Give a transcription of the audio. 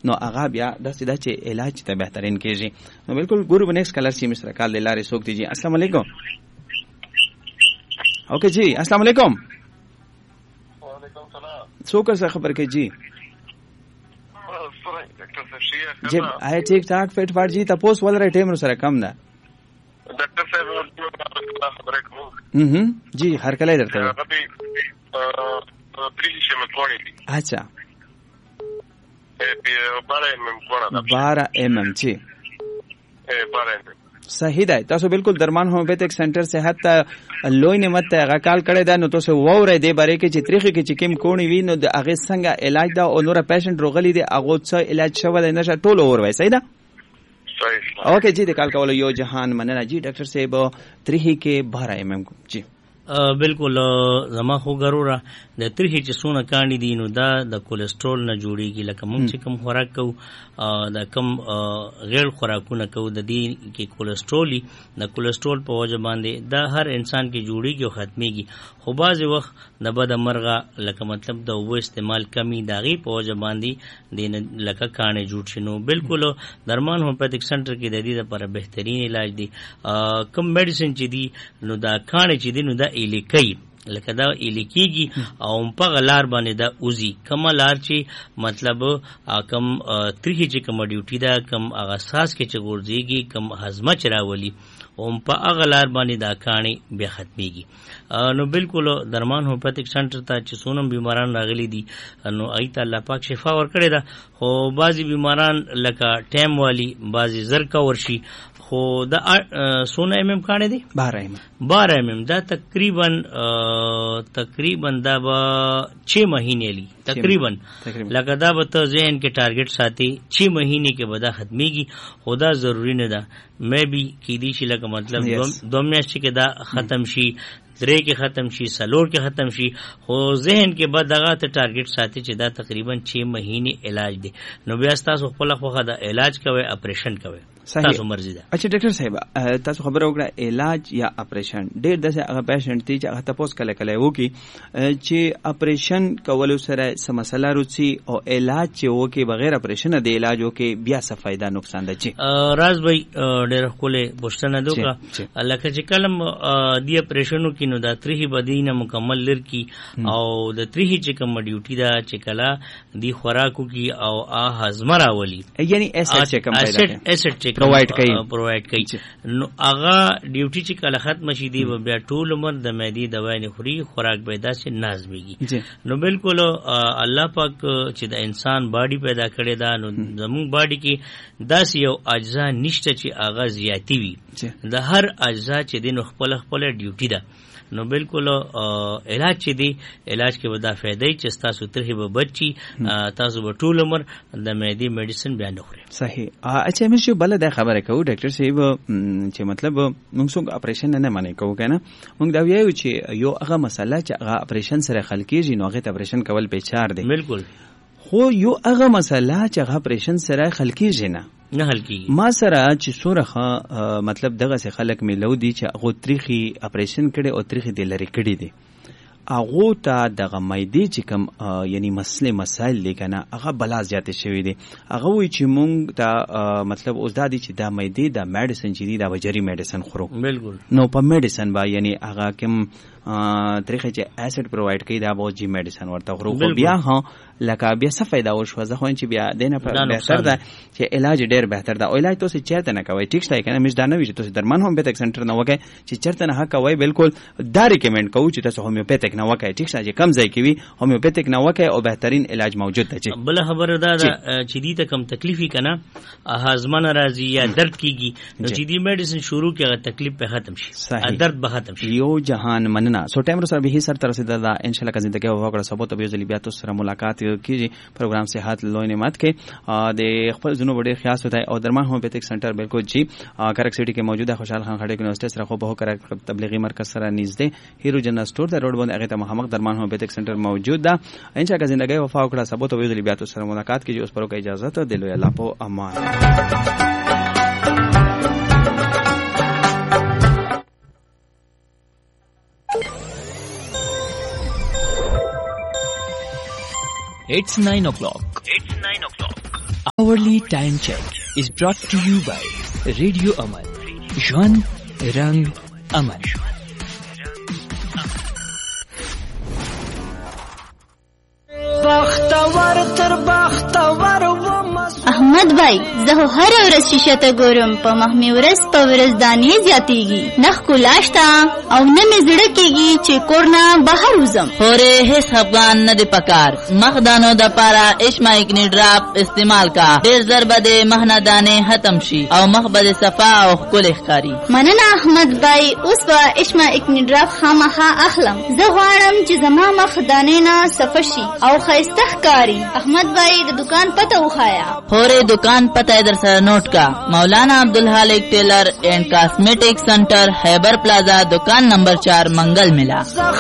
نو هغه بیا د سیده چې علاج ته بهترین کیږي. نو بالکل ګورو نیکسٹ کلر سی مستر کال د لارې سوک دیجی. السلام علیکم. اوکے جی السلام علیکم. وعلیکم السلام. څوک سره خبر کې جی؟ ډاکټر صاحب جی آیا ٹھیک ٹھاک فٹ فاٹ جی تاسو ولر ټیم سره کم ده ډاکټر صاحب خبره کوم. جی هر کله درته پریشي مکوړی. اچھا 12 mm جی 12 mm صحیح ده. تاسو بالکل درمان هومیوپیتھک سنټر صحت ته لوی نعمت ته غکال کړی دا. نو تاسو ووره دی باره کې چې تاریخ کې چې کوم کونی وی نو د هغه څنګه علاج دا او نور پیشنټ روغلی دی هغه څه علاج شوی دی نشه ټول اور وای. صحیح ده. صحیح. اوکے جی د کال کولو یو جهان مننه جی. ډاکټر صاحب تاریخ کې 12 mm جی بالکل زما خو ضروره د تریخي چې سونه کاڼي دي نو دا د کولیسټرول نه جوړیږي. لکه موږ چې کوم خوراک کوو د کم غیر خوراکونه کوو د دې کې کولیسټرول د کولیسټرول په وجه باندې دا هر انسان کې جوړیږي او ختميږي. خو بعضې وخت د بد مرغه لکه مطلب د اوبو استعمال کمی د هغې په وجه باندې د لکه کاڼې جوړ شي. نو بالکل درمان هومیوپیتھک سنټر کې د دې لپاره بهترین علاج دی. کم میډیسن چې دي نو دا کاڼې چې دي نو دا الیکي لکه دا الیکيږي او په غلار باندې دا اوزي کوم لار چې مطلب کم تریخي چې کوم ډیوټي دا کم هغه ساس کې چې ګورځيږي کم هضمه چراولي او په غلار باندې دا کاڼي بیا ختميږي. نو بالکل درمان هومیوپیتھک سنټر ته چې سونم بیماران راغلي دي نو ایت الله پاک شفا ورکړي دا. خو بعضي بیماران لکه ټیم والی بعضي زرکا ورشي خو دا 16 mm کاڼي دي 12 mm دا تقریبا دا به 6 مہینے لی تقریبا لکه دا به ته ذهن کې ټارګټ ساتي 6 مہینے کې به دا ختميږي. خدا ضروری نه ده مې بي کې دي چې لکه مطلب 2 میاشتې کې دا ختم شي 3 کې ختم شي 4 کې ختم شي. خو ذهن کې به دغه ته ټارګټ ساتي چې دا تقریبا 6 مہینے علاج دی. نو بیا تاسو خپل خوخه دا علاج کوي اپریشن کوي تاسو مرزي ده. اچھا ډاکټر صاحب تاسو خبر وکړه علاج یا اپریشن ډېر دغه هغه پیشنټ دي چې هغه تاسو کله کله وکي چې اپریشن کول سره سم مسله روچي او علاج چې وکي بغیر اپریشن د علاج وکي بیا څه فائدہ نقصان ده. چې راز بھائی ډېر خپل پوښتنه دوکا لکه چې کلم دی اپریشنو کې نو دا تریخي بدینه مکمل لر کی او د تریخي چې کوم ډیوټي دا چې کلا دی خوراکو کی او هضم راولي یعنی ایسټ چې کوم ایسټ پرووایډ کوي نو هغه ډیوټي چې کله ختم شي دی بیا ټول عمر د معدې دوا نه خوري خوراک به داسې نازميږي. نو بالکل الله پاک چې د انسان باډي پیدا کړی دا نو زموږ باډي کې داسې یو اجزا نشته چې هغه زیاتی وي. د هر اجزا چې د خپل ډیوټي ده. نو بالکل علاج چې دی علاج کې ودا فائدې چې تاسو ترې به بچي تاسو به ټول عمر د معدې میډیسن بیا نه خوري. صحیح. اچھا مې شو بل د خبره کوو ډاکټر صاحب چې مطلب موږ څنګه اپریشن نه معنی کوو کنه موږ دا ویو چې یو هغه مسله چې هغه اپریشن سره خل کېږي نو هغه اپریشن کول به چار دی. بالکل. خو یو هغه مسله چې هغه اپریشن سره خل کېږي نه حل کیږي. ما سره چې سورخه مطلب دغه څه خلک ملو دي چې هغه تاریخي اپریشن کړي او تاریخي د لری کړي دي هغه ته دغه مېدی چې کوم یعنی مسائل لیکنه هغه بلا زیات شوی دي. هغه وی چې مونږ ته مطلب اوس دا دي چې دا مېدی دا میډیسن چې دي دا وجري میډیسن خورو. بالکل. نو په میډیسن با یعنی هغه کوم طریقې چې اسید پرووایډ کوي دا به جی میډیسن ورته خورو. خو بیا ها لکه بیا څه فائدہ وشو ځکه چې بیا دینه په بهتر ده چې علاج ډیر بهتر ده او علاج تاسو چیرته نه کوي ټیک شته کنه مش دا نه وي چې تاسو درمان هومیوپیتھک سنټر نه وکای چې چیرته نه کوي. بالکل دا ریکمند کوو چې تاسو هومیوپیتھک نه وکای ټیک شته چې کم ځای کې وي هومیوپیتھک نه وکای او بهترین علاج موجود ده. چې بل خبره ده چې دې ته کم تکلیفي کنه هاضمه ناراضي یا درد کیږي نو چې دې میډیسن شروع کړه تکلیف په ختم شي درد به ختم شي. یو جهان مننه سو ټایم سره به سر تر رسیدل دا ان شاء الله زندگی او وګړه سبوت به ځلی بیا تاسو سره ملاقات کیږي پروګرام صحت لوی نعمت کې د خپل جنو وړي خیاس وتای او درمان هومیوپیتھک سنټر بالکل جی کرک سټی کې موجوده خوشحال خان خټک یونیورسيټي سره خو به کرک تبلیغي مرکز سره نږدې هیرو جنرال سٹور د روډ باندې هغه ته محمد درمان هومیوپیتھک سنټر موجود ده. ان شاء الله زندگی او وګړه سبوت به ځلی بیا تاسو سره ملاقات کیږي. اوس پرو کې اجازه ته دلوي الله په امان. It's 9 o'clock. Hourly time check is brought to you by Radio Aman. ژوند رنگ امن. احمد بھائی زه هر ورځ شیشه ته ګورم په مخ مې ورځ په ورځ دانې زیاتېږي نخ کولاشتا او نه مې زړه کېږي چې کور نه بهر وځم خورې هیڅ افغان نه دی پکار مخ دانو د پاره اشمایکنی ډراپ استعمال کا ډېر زر به د مخ نه دانې ختم شي او مخ به صفا او ښکلی ښکاري مننه احمد بھائی اوس به اشمایکنی ډراپ خامخا اخلم زه غواړم چې زما مخ دانې نه صفا شي او ښایسته ښکاري احمد بھائی د دکان پته وښایا خورې دکان پته در سره نوٹ کا مولانا عبدالحالق ٹیلر اینڈ کاسمیٹک سینٹر خیبر پلازا دکان نمبر 4 منگل ملا